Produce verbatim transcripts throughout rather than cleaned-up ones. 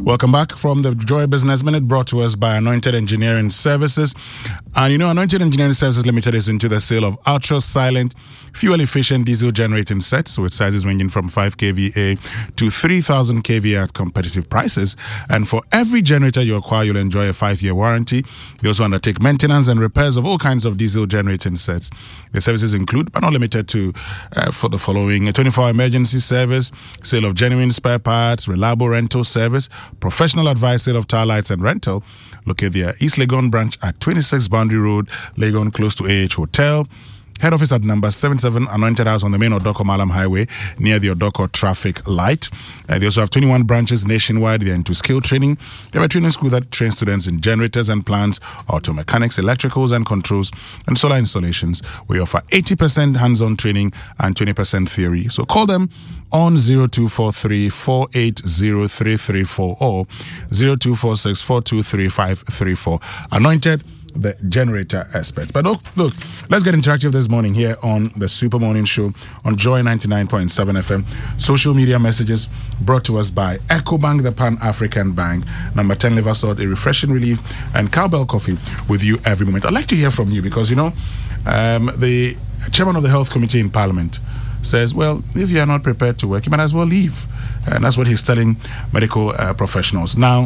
Welcome back from the Joy Business Minute, brought to us by Anointed Engineering Services. And you know, Anointed Engineering Services Limited is into the sale of ultra-silent, fuel-efficient diesel generating sets with sizes ranging from five k V A to three thousand k V A at competitive prices. And for every generator you acquire, you'll enjoy a five-year warranty. They also undertake maintenance and repairs of all kinds of diesel generating sets. The services include, but not limited to, uh, for the following: a twenty-four hour emergency service, sale of genuine spare parts, reliable rental service, professional advice, sale of tire lights and rental. Locate their East Legon branch at twenty-six Boundary Road, Legon, close to A H Hotel. Head office at number seventy-seven Anointed House on the main Odoko Malam Highway near the Odoko traffic light. Uh, they also have twenty-one branches nationwide. They're into skill training. They have a training school that trains students in generators and plants, auto mechanics, electricals and controls, and solar installations. We offer eighty percent hands-on training and twenty percent theory. So call them on zero two four three, four eight zero, three three four or zero two four six, four two three, five three four. Anointed, the generator experts. But look, look, let's get interactive this morning here on the Super Morning Show on Joy ninety-nine point seven F M. Social media messages brought to us by EcoBank, the Pan-African Bank, number ten liver salt, a refreshing relief, and Cowbell Coffee with you every moment. I'd like to hear from you because, you know, um, the chairman of the Health Committee in Parliament says, well, if you are not prepared to work, you might as well leave. And that's what he's telling medical uh, professionals. Now,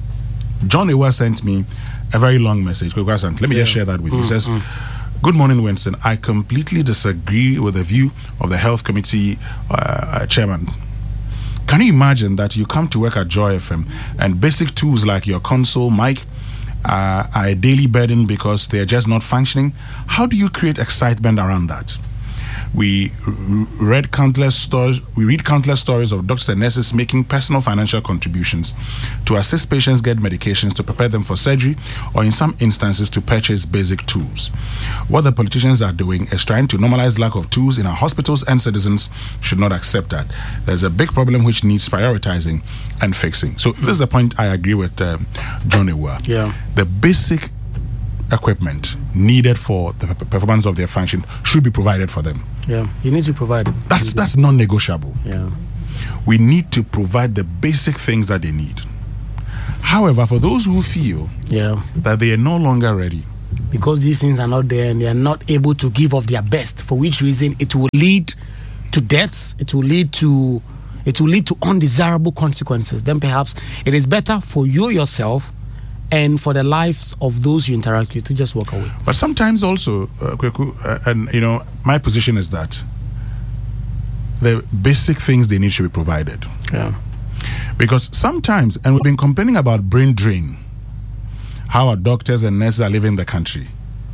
John Ewa sent me a very long message. Let me yeah. just share that with you. He says, mm-hmm. Good morning, Winston. I completely disagree with the view of the Health Committee uh, chairman. Can you imagine that you come to work at Joy F M and basic tools like your console, mic, uh, are a daily burden because they're just not functioning? How do you create excitement around that? We read countless stories. We read countless stories of doctors and nurses making personal financial contributions to assist patients get medications, to prepare them for surgery, or in some instances to purchase basic tools. What the politicians are doing is trying to normalize lack of tools in our hospitals, and citizens should not accept that. There's a big problem which needs prioritizing and fixing. So this is the point I agree with uh, John Ewa. Yeah, the basic equipment needed for the performance of their function should be provided for them. Yeah, you need to provide it. That's that's non-negotiable. Yeah, we need to provide the basic things that they need. However, for those who feel yeah that they are no longer ready, because these things are not there and they are not able to give of their best, for which reason it will lead to deaths, it will lead to it will lead to undesirable consequences, then perhaps it is better for you yourself and for the lives of those you interact with to just walk away. But sometimes also, uh, Kweku, uh, and you know, my position is that the basic things they need should be provided. Yeah. Because sometimes, and we've been complaining about brain drain, how our doctors and nurses are leaving the country.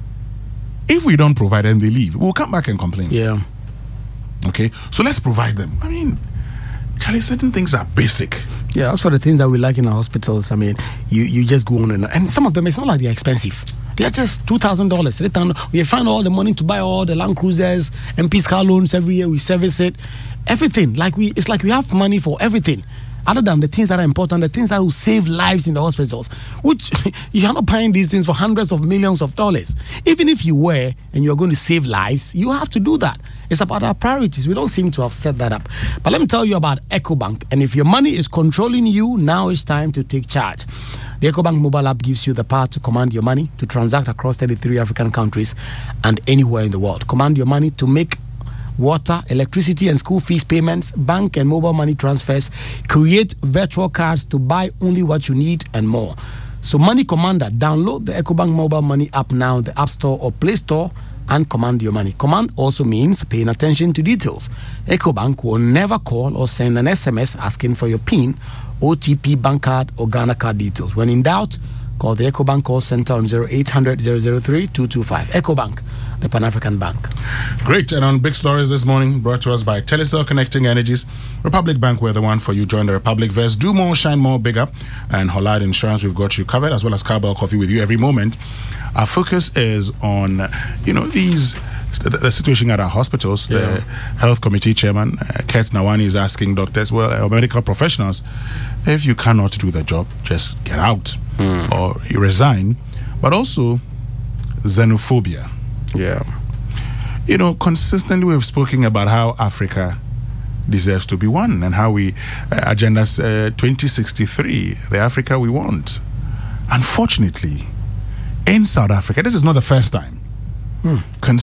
If we don't provide them, they leave. We'll come back and complain. Yeah. Okay? So let's provide them. I mean, Charlie, certain things are basic. Yeah, that's for the things that we like in our hospitals. I mean, you, you just go on and and some of them, it's not like they're expensive. They're just two thousand dollars. We find all the money to buy all the Land Cruisers, M P's car loans every year. We service it. Everything. Like we, it's like we have money for everything. Other than the things that are important, the things that will save lives in the hospitals, which you are not buying these things for hundreds of millions of dollars. Even if you were and you're going to save lives, you have to do that. It's about our priorities. We don't seem to have set that up. But let me tell you about EcoBank. And if your money is controlling you, now it's time to take charge. The EcoBank mobile app gives you the power to command your money, to transact across thirty-three African countries and anywhere in the world. Command your money to make water, electricity and school fees payments, bank and mobile money transfers, create virtual cards to buy only what you need and more. So Money Commander, download the EcoBank mobile money app now in the App Store or Play Store and command your money. Command also means paying attention to details. EcoBank will never call or send an S M S asking for your PIN, O T P, bank card or Ghana card details. When in doubt, call the EcoBank call center on zero eight hundred, zero zero three, two two five. EcoBank, the Pan-African Bank. Great. And on big stories this morning, brought to us by Telecel Connecting Energies, Republic Bank, we're the one for you. Join the Republic Verse. Do more, shine more, bigger. And Hollard Insurance, we've got you covered, as well as Cowbell Coffee with you every moment. Our focus is on, you know, these the, the situation at our hospitals. Yeah. The Health Committee Chairman, uh, Kurt Nawani, is asking doctors, well, uh, medical professionals, if you cannot do the job, just get out mm. or you resign. But also, xenophobia. Yeah. You know, consistently we've spoken about how Africa deserves to be won, and how we, uh, Agenda uh, twenty sixty-three, the Africa we want. Unfortunately, in South Africa, this is not the first time. Hmm.